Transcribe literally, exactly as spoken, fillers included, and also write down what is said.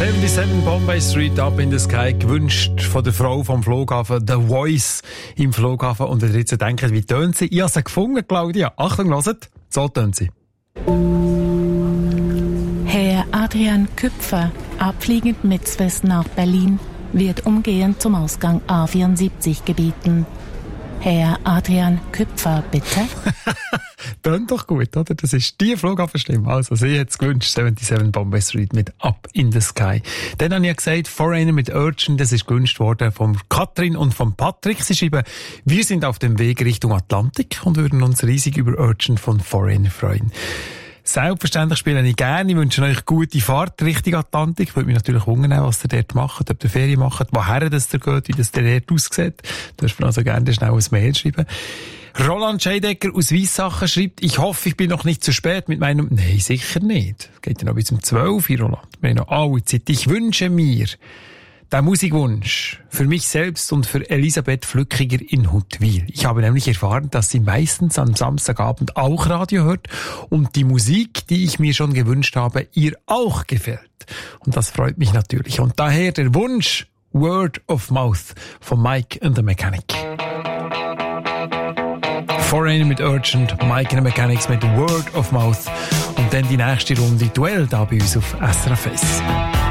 siebenundsiebzig Bombay Street, Up in the Sky, gewünscht von der Frau vom Flughafen, The Voice im Flughafen. Und wenn ihr jetzt denkt, wie tönt sie? Ich habe sie gefunden, Claudia. Achtung, hört, so tönt sie. Herr Adrian Küpfer, abfliegend mit Swiss nach Berlin, wird umgehend zum Ausgang A vierundsiebzig gebeten. Herr Adrian Küpfer, bitte. Tönt doch gut, oder? Das ist die Flughafenstimme. Also, sie hat es gewünscht, siebenundsiebzig Bombay Street mit Up in the Sky. Dann habe ich ja gesagt, Foreigner mit Urgent, das ist gewünscht worden von Katrin und von Patrick. Sie schreiben, wir sind auf dem Weg Richtung Atlantik und würden uns riesig über Urgent von Foreigner freuen. Selbstverständlich spiele ich gerne. Ich wünsche euch gute Fahrt Richtung Atlantik. Würde mich natürlich wundern, was ihr dort macht, ob ihr Ferien macht, woher das ihr geht, wie das der dort aussieht. Du darfst mir also gerne schnell ein Mail schreiben. Roland Scheidecker aus Weissachen schreibt, ich hoffe, ich bin noch nicht zu spät mit meinem... Nein, sicher nicht. Geht ja noch bis um zwölf Uhr, Roland. Wir haben noch alle Zeit. Ich wünsche mir den Musikwunsch für mich selbst und für Elisabeth Flückiger in Huttwil. Ich habe nämlich erfahren, dass sie meistens am Samstagabend auch Radio hört und die Musik, die ich mir schon gewünscht habe, ihr auch gefällt. Und das freut mich natürlich. Und daher der Wunsch Word of Mouth von Mike and the Mechanic. Foreigner mit Urgent, Mike and the Mechanics mit Word of Mouth und dann die nächste Runde Duell da bei uns auf S R F eins.